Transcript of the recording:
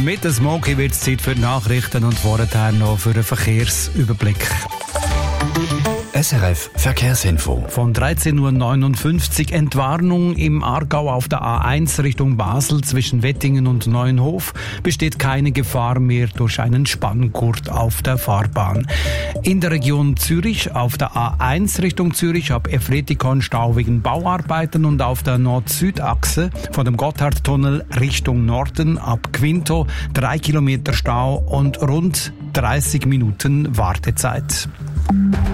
Mit dem Smoky wird es Zeit für die Nachrichten und vorher noch für einen Verkehrsüberblick. SRF Verkehrsinfo. Von 13.59 Uhr Entwarnung im Aargau auf der A1 Richtung Basel zwischen Wettingen und Neuenhof. Besteht keine Gefahr mehr durch einen Spanngurt auf der Fahrbahn. In der Region Zürich auf der A1 Richtung Zürich ab Efretikon Stau wegen Bauarbeiten und auf der Nord-Süd-Achse von dem Gotthardtunnel Richtung Norden ab Quinto 3 Kilometer Stau und rund 30 Minuten Wartezeit.